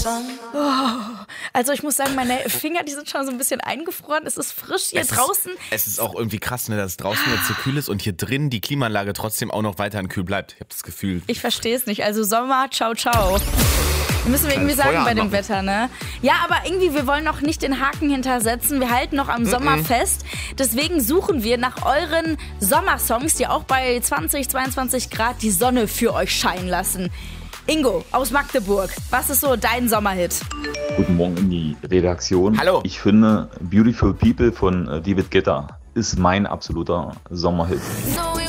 Also ich muss sagen, meine Finger, die sind schon so ein bisschen eingefroren. Es ist frisch hier draußen. Es ist auch irgendwie krass, ne, dass es draußen jetzt so kühl ist und hier drin die Klimaanlage trotzdem auch noch weiterhin kühl bleibt. Ich habe das Gefühl. Ich verstehe es nicht. Also Sommer, ciao, ciao. Müssen wir irgendwie sagen bei dem Wetter, ne? Ja, aber irgendwie, wir wollen noch nicht den Haken hintersetzen. Wir halten noch am Sommer fest. Deswegen suchen wir nach euren Sommersongs, die auch bei 20, 22 Grad die Sonne für euch scheinen lassen. Ingo aus Magdeburg, was ist so dein Sommerhit? Guten Morgen in die Redaktion. Hallo. Ich finde Beautiful People von David Guetta ist mein absoluter Sommerhit. No, we